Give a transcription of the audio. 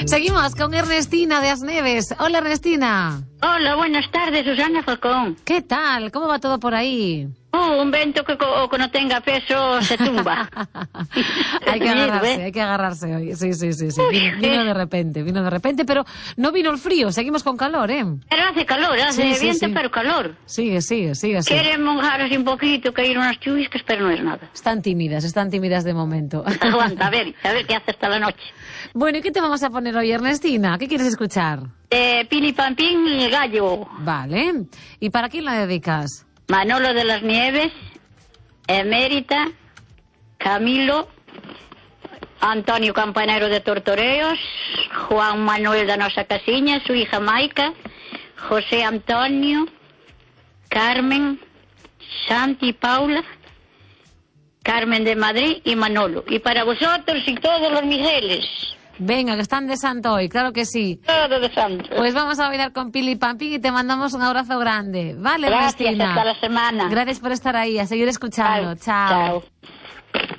Seguimos con Ernestina de Asneves. Hola, Ernestina. Hola, buenas tardes, Susana Falcón. ¿Qué tal? ¿Cómo va todo por ahí? Un vento que no tenga peso se tumba. Hay que agarrarse hoy. Sí. Vino de repente, pero no vino el frío, seguimos con calor, ¿eh? Pero hace calor, hace viento, pero calor. Sigue así. Quieren mojar así un poquito, caer unas chubiscas, pero no es nada. Están tímidas de momento. Aguanta, a ver qué hace hasta la noche. Bueno, ¿y qué te vamos a poner hoy, Ernestina? ¿Qué quieres escuchar? Pili Pampín y el gallo. Vale. ¿Y para quién la dedicas? Manolo de las Nieves, Emérita, Camilo, Antonio Campanero de Tortoreos, Juan Manuel da Nosa Casiña, su hija Maica, José Antonio, Carmen, Santi y Paula, Carmen de Madrid y Manolo. Y para vosotros y todos los Migueles. Venga, que están de santo hoy, claro que sí. Todo de santo. Pues vamos a bailar con Pili Pampín y te mandamos un abrazo grande. Vale, gracias, Ernestina. hasta la semana. Gracias por estar ahí, a seguir escuchando. Chao.